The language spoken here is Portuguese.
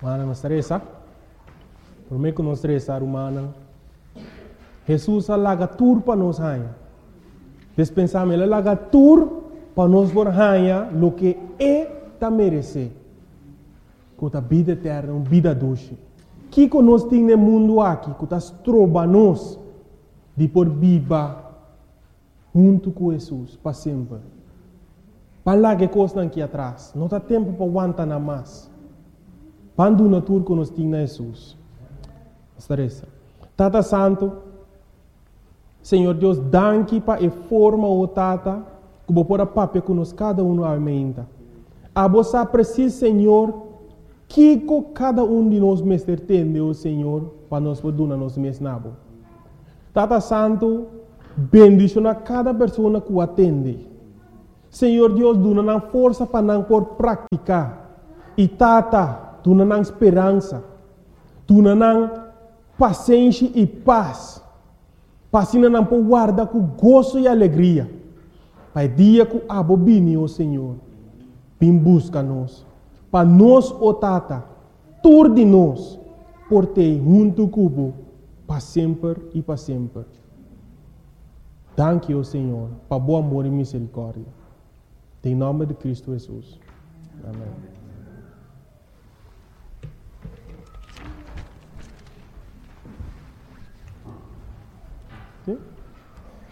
Mana estressa. Por mim que não estressar humana. Jesus alaga tur para nós hanha. Dispensamos ele alaga tur para nós por hanha lo que é ta merece. Com a vida eterna, uma vida doce. Que nós temos no mundo aqui, que nós trobamos de por viva junto com Jesus para sempre. Para lá que coisa aqui atrás, não tem tempo para aguentar nada mais. Quando na tour que nós temos Jesus. Estressa. Tata Santo, Senhor Deus, danke para a forma o Tata, que vou pôr a papel que nós cada um aumenta. A você precisa, Senhor, que cada um de nós mestre tem, o Senhor, para nós poder nos mesnabo. Tata Santo, bendiciona cada pessoa que o atende. Senhor Deus, dona força para não por praticar. E Tata, dona esperança. Dona paciência e paz. Passina não por guardar com gozo e alegria. Pai dia que abobine, o Senhor, vem busca nós. Para nós, o Tata, tur de nós, por ter junto cubo, para sempre e para sempre. Danke, o Senhor, para bom amor e misericórdia. Em nome de Cristo Jesus. Amém. Okay?